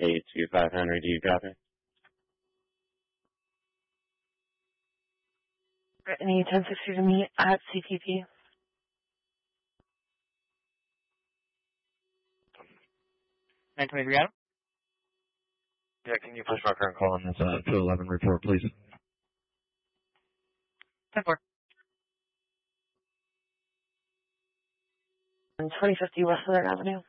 825 Henry, do you copy? Brittany 1060 to meet at CPP. Yeah, can you push my current call on this 211 report, please? 10-4. 2050 West Southern Avenue.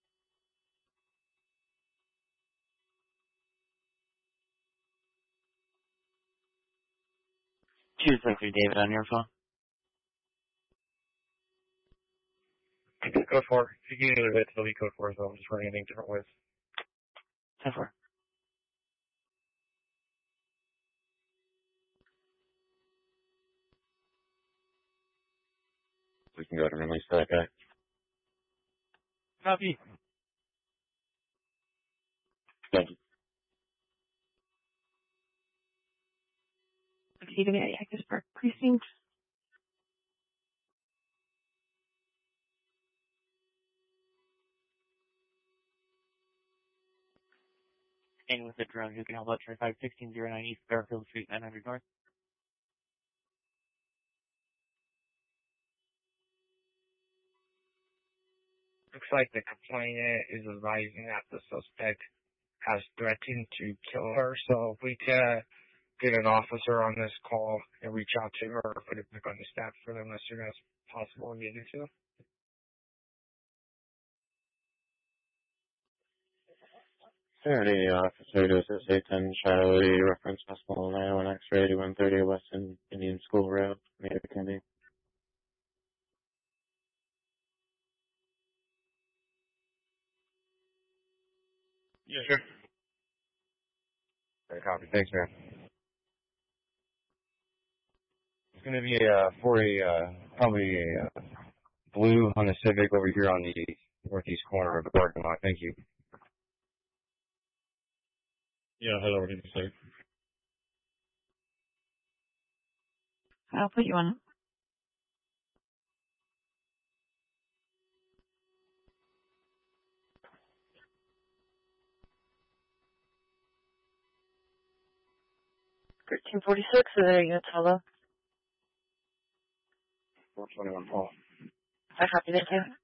Choose David on your phone. Code 4. If you can either hit, it'll be code 4, so I'm just running anything different ways. 10-4. We can go to release that guy. Copy. Thank you. Okay, to meet at Cactus Park Precinct. And with the drone, you can help out try 51609 East Fairfield Street, 900 North. Looks like the complainant is advising that the suspect has threatened to kill her, so if we can get an officer on this call and reach out to her or put it back on the staff for them as soon as possible and get it to them. Saturday, officer to assist 10 Charlie, reference hospital now on X-ray 130 Western Indian School Road, Mayor Kennedy. Yeah, sure. Okay, copy. Thanks, man. It's going to be probably a blue Honda Civic over here on the northeast corner of the parking lot. Thank you. Yeah, head over to the site. I'll put you on. $13.46, so there you go, Tolo. 421 Paul. I copy, thank you.